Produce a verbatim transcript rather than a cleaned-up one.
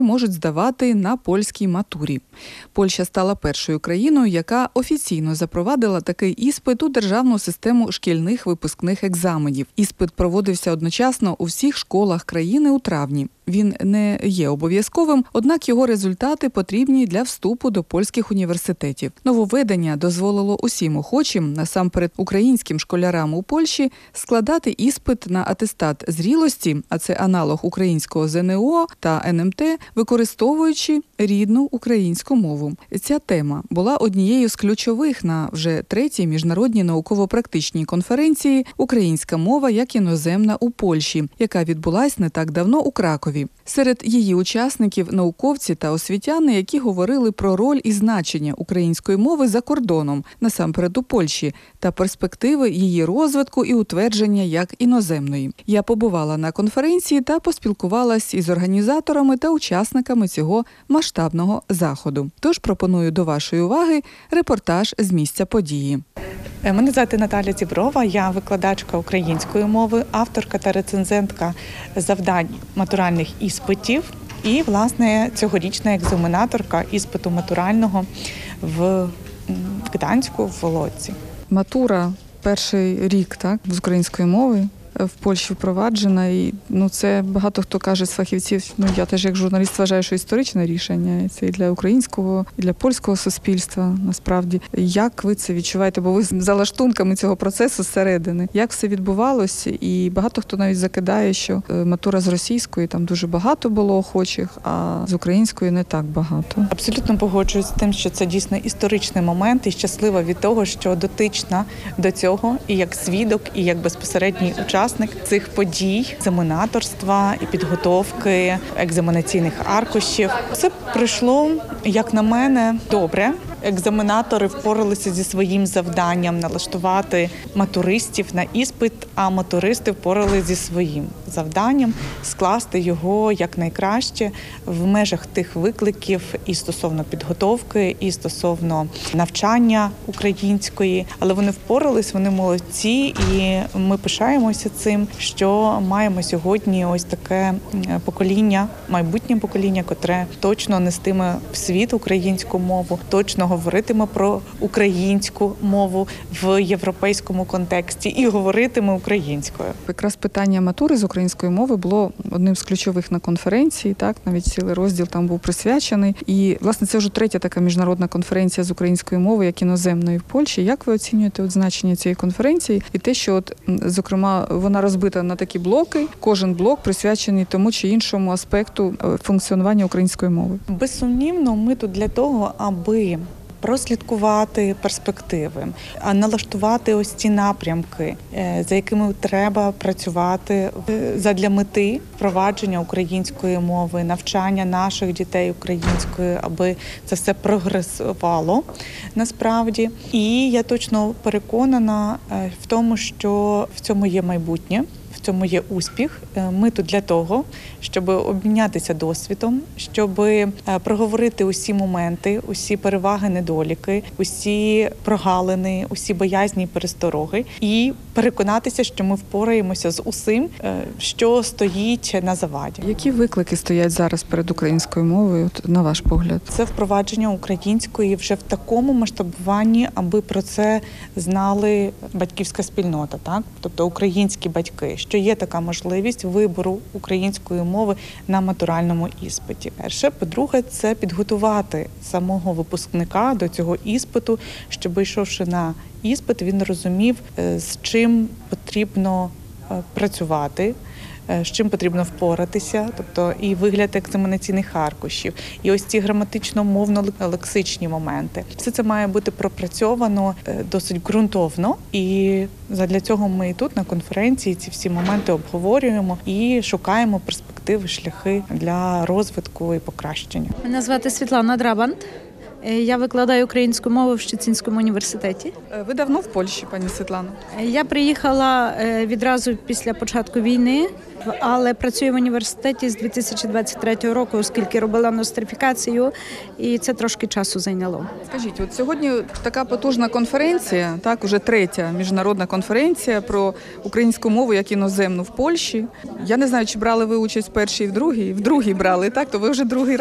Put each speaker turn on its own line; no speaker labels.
можуть здавати на польській матурі. Польща стала першою країною, яка офіційно запровадила такий іспит у державну систему шкільних випускних екзаменів. Іспит проводився одночасно у всіх школах країни у травні. Він не є обов'язковим, однак його результати потрібні для вступу до польських університетів. Нововведення дозволило усім охочим, насамперед українським школярам у Польщі, складати іспит на атестат зрілості, а це аналог українського зе ен о та ен ем те, використовуючи рідну українську мову. Ця тема була однією з ключових на вже третій міжнародній науково-практичній конференції «Українська мова як іноземна у Польщі», яка відбулась не так давно у Кракові. Серед її учасників – науковці та освітяни, які говорили про роль і значення української мови за кордоном, насамперед у Польщі, та перспективи її розвитку і утвердження як іноземної. Я побувала на конференції та поспілкувалась із організаторами та учасниками цього масштабного заходу. Тож пропоную до вашої уваги репортаж з місця події.
Мене звати Наталя Зіброва, я викладачка української мови, авторка та рецензентка завдань матуральних іспитів і, власне, цьогорічна екзаменаторка іспиту матурального в Гданську, в Володці.
Матура перший рік, так, з української мови в Польщі впроваджена, і ну це багато хто каже з фахівців. Ну я теж як журналіст вважаю, що історичне рішення. Це і для українського, і для польського суспільства. Насправді, як ви це відчуваєте? Бо ви за лаштунками цього процесу зсередини. Як все відбувалося? І багато хто навіть закидає, що матура з російської там дуже багато було охочих, а з української не так багато.
Абсолютно погоджуюсь з тим, що це дійсно історичний момент, і щаслива від того, що дотична до цього і як свідок, і як безпосередній учасник цих подій, екзаменаторства і підготовки екзаменаційних аркушів. Все пройшло, як на мене, добре. Екзаменатори впоралися зі своїм завданням налаштувати матуристів на іспит, а матуристи впоралися зі своїм завданням скласти його якнайкраще в межах тих викликів і стосовно підготовки, і стосовно навчання української. Але вони впорались, вони молодці, і ми пишаємося цим, що маємо сьогодні ось таке покоління, майбутнє покоління, котре точно нестиме в світ українську мову, точно говоритиме про українську мову в європейському контексті і говоритиме українською.
Якраз питання матури з української мови було одним з ключових на конференції, так, навіть цілий розділ там був присвячений. І, власне, це вже третя така міжнародна конференція з української мови, як іноземної в Польщі. Як ви оцінюєте от значення цієї конференції і те, що, от, зокрема, вона розбита на такі блоки, кожен блок присвячений тому чи іншому аспекту функціонування української мови?
Безсумнівно, ми тут для того, аби прослідкувати перспективи, налаштувати ось ці напрямки, за якими треба працювати задля мети впровадження української мови, навчання наших дітей українською, аби це все прогресувало насправді. І я точно переконана в тому, що в цьому є майбутнє. В цьому є успіх. Ми тут для того, щоб обмінятися досвідом, щоб проговорити усі моменти, усі переваги, недоліки, усі прогалини, усі боязні перестороги і переконатися, що ми впораємося з усім, що стоїть на заваді.
Які виклики стоять зараз перед українською мовою, от, на ваш погляд?
Це впровадження української вже в такому масштабуванні, аби про це знали батьківська спільнота, так? Тобто українські батьки, що є така можливість вибору української мови на матуральному іспиті. Перше. По-друге, це підготувати самого випускника до цього іспиту, щоб, йшовши на іспит, він розумів, з чим потрібно працювати, з чим потрібно впоратися, тобто і вигляд екзаменаційних аркушів, і ось ці граматично-мовно-лексичні моменти. Все це має бути пропрацьовано досить ґрунтовно, і задля цього ми і тут на конференції ці всі моменти обговорюємо і шукаємо перспективи, шляхи для розвитку і покращення.
Мене звати Світлана Драбант. Е, Я викладаю українську мову в Щецинському університеті.
Е, Ви давно в Польщі, пані Світлано?
Е, Я приїхала е, відразу після початку війни, але працюю в університеті з дві тисячі двадцять третього року, оскільки робила нострифікацію, і це трошки часу зайняло.
Скажіть, от сьогодні така потужна конференція, так, уже третя міжнародна конференція про українську мову як іноземну в Польщі. Я не знаю, чи брали ви участь в першій і в другій. В другій брали, так? То ви вже другий